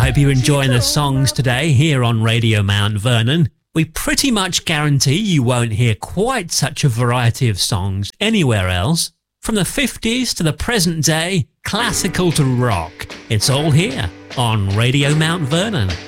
hope you're enjoying the songs today here on Radio Mount Vernon. We pretty much guarantee you won't hear quite such a variety of songs anywhere else. From the 50s to the present day, classical to rock, it's all here on Radio Mount Vernon.